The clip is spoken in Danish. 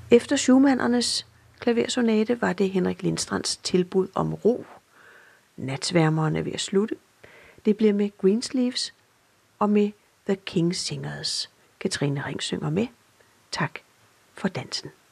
Efter Schumannernes klaversonate var det Henrik Lindstrands tilbud om ro. Natsværmeren er ved at slutte. Det bliver med Greensleeves og med The King's Singers. Katrine Ring synger med. Tak for dansen.